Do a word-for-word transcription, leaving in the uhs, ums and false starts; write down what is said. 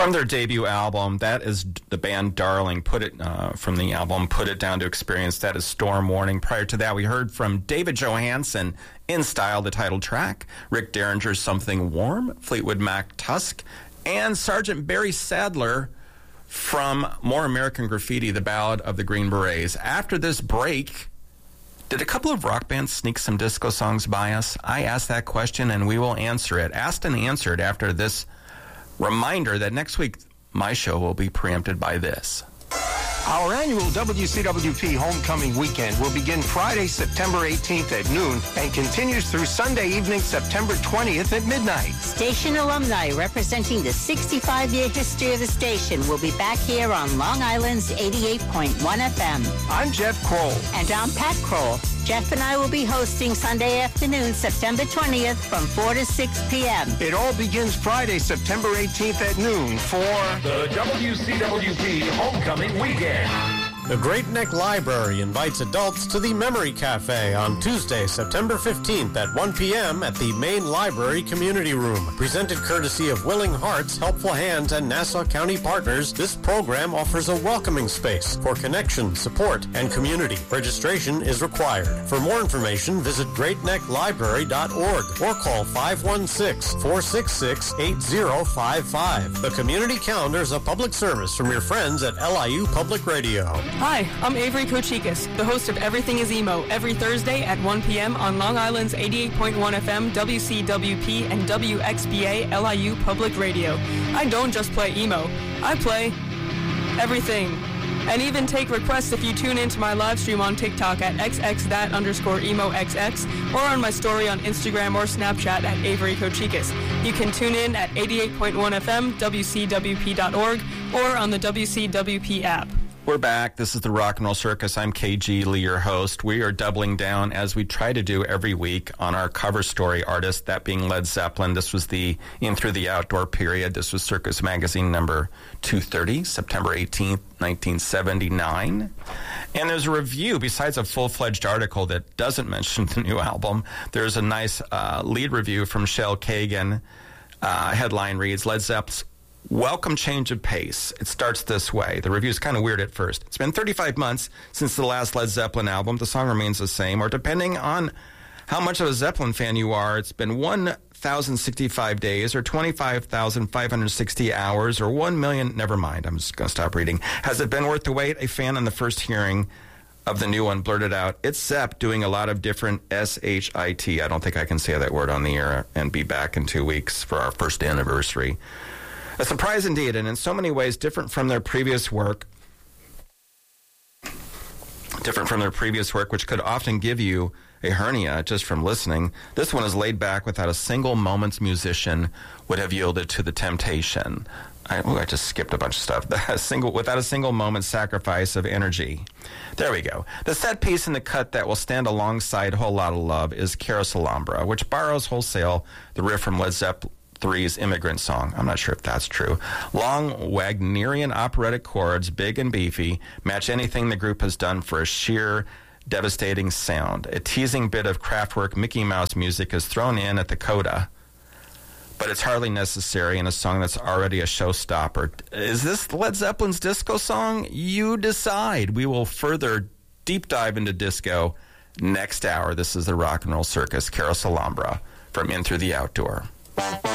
From their debut album, that is the band Darling. Put it uh, from the album Put It Down to Experience. That is Storm Warning. Prior to that, we heard from David Johansen, In Style, the title track. Rick Derringer's Something Warm. Fleetwood Mac, Tusk. And Sergeant Barry Sadler from More American Graffiti, the Ballad of the Green Berets. After this break, did a couple of rock bands sneak some disco songs by us? I asked that question, and we will answer it. Asked and answered after this reminder that next week my show will be preempted by this. Our annual W C W P Homecoming Weekend will begin Friday, September eighteenth at noon and continues through Sunday evening, September twentieth at midnight. Station alumni representing the sixty-five-year history of the station will be back here on Long Island's eighty-eight point one F M. I'm Jeff Kroll. And I'm Pat Kroll. Jeff and I will be hosting Sunday afternoon, September twentieth from four to six p.m. It all begins Friday, September eighteenth at noon for the W C W P Homecoming Weekend. The Great Neck Library invites adults to the Memory Cafe on Tuesday, September fifteenth at one p.m. at the Main Library Community Room. Presented courtesy of Willing Hearts, Helpful Hands, and Nassau County Partners, this program offers a welcoming space for connection, support, and community. Registration is required. For more information, visit great neck library dot org or call five one six, four six six, eight zero five five. The community calendar is a public service from your friends at L I U Public Radio. Hi, I'm Avery Kochikis, the host of Everything is Emo, every Thursday at one p.m. on Long Island's eighty-eight point one F M, W C W P, and W X B A L I U Public Radio. I don't just play emo, I play everything. And even take requests if you tune into my live stream on TikTok at xxthat underscore emoxx or on my story on Instagram or Snapchat at Avery Kochikis. You can tune in at eighty-eight point one F M, W C W P dot org, or on the W C W P app. We're back. This is the Rock and Roll Circus. I'm K G Lee, your host. We are doubling down, as we try to do every week, on our cover story artist, that being Led Zeppelin. This was the In Through the Outdoor period. This was Circus Magazine number two thirty, September eighteenth, nineteen seventy-nine. And there's a review, besides a full-fledged article that doesn't mention the new album. There's a nice uh, lead review from Shel Kagan. Uh, headline reads, Led Zeppelin's welcome change of pace. It starts this way. The review is kind of weird at first. It's been thirty-five months since the last Led Zeppelin album. The song remains the same, or depending on how much of a Zeppelin fan you are, it's been one thousand sixty-five days, or twenty-five thousand five hundred sixty hours, or one million. Never mind. I'm just going to stop reading. Has it been worth the wait? A fan on the first hearing of the new one blurted out, it's Zepp doing a lot of different S H I T. I don't think I can say that word on the air and be back in two weeks for our first anniversary. A surprise indeed, and in so many ways different from their previous work, different from their previous work, which could often give you a hernia just from listening. This one is laid back without a single moment's musician would have yielded to the temptation. I, oh, I just skipped a bunch of stuff. A single, without a single moment's sacrifice of energy. There we go. The set piece in the cut that will stand alongside Whole Lotta Love is Carousel Alhambra, which borrows wholesale the riff from Led Zeppelin three's Immigrant Song. I'm not sure if that's true. Long Wagnerian operatic chords, big and beefy, match anything the group has done for a sheer, devastating sound. A teasing bit of Kraftwerk Mickey Mouse music is thrown in at the coda, but it's hardly necessary in a song that's already a showstopper. Is this Led Zeppelin's disco song? You decide. We will further deep dive into disco next hour. This is the Rock and Roll Circus, Carousel Alhambra, from In Through the Outdoor.